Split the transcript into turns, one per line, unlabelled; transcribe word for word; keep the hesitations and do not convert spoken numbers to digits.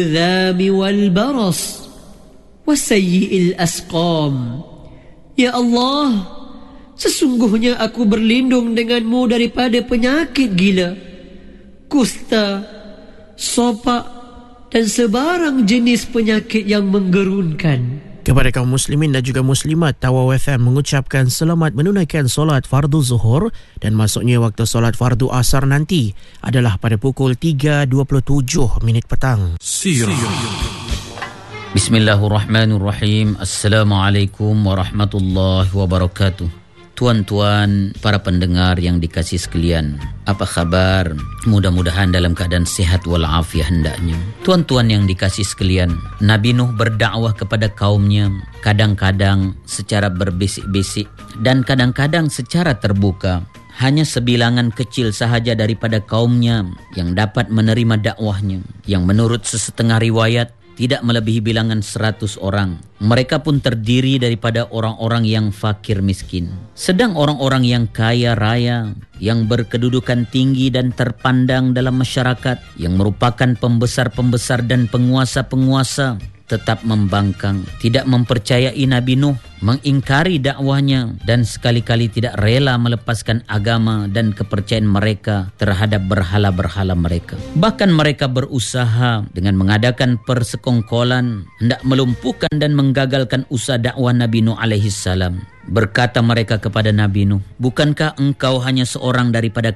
الذام والبرص وسيء الأسقام. Ya Allah, sesungguhnya aku berlindung denganmu daripada penyakit gila, kusta, sopak dan sebarang jenis penyakit yang menggerunkan.
Kepada kaum muslimin dan juga muslimat, Tawau F M mengucapkan selamat menunaikan solat fardu zuhur dan masuknya waktu solat fardu asar nanti adalah pada pukul tiga dua puluh tujuh minit petang.
Sirah.
Bismillahirrahmanirrahim. Assalamualaikum warahmatullahi wabarakatuh. Tuan-tuan, para pendengar yang dikasihi sekalian, apa khabar? Mudah-mudahan dalam keadaan sehat walafiat hendaknya. Tuan-tuan yang dikasihi sekalian, Nabi Nuh berdakwah kepada kaumnya, kadang-kadang secara berbisik-bisik dan kadang-kadang secara terbuka. Hanya sebilangan kecil sahaja daripada kaumnya yang dapat menerima dakwahnya, yang menurut sesetengah riwayat tidak melebihi bilangan seratus orang. Mereka pun terdiri daripada orang-orang yang fakir miskin. Sedang orang-orang yang kaya raya, yang berkedudukan tinggi dan terpandang dalam masyarakat, yang merupakan pembesar-pembesar dan penguasa-penguasa, tetap membangkang, tidak mempercayai Nabi Nuh, mengingkari dakwahnya dan sekali-kali tidak rela melepaskan agama dan kepercayaan mereka terhadap berhala-berhala mereka. Bahkan mereka berusaha dengan mengadakan persekongkolan hendak melumpuhkan dan menggagalkan usaha dakwah Nabi Nuh alaihi salam. Berkata mereka kepada Nabi Nuh, "Bukankah engkau hanya seorang daripada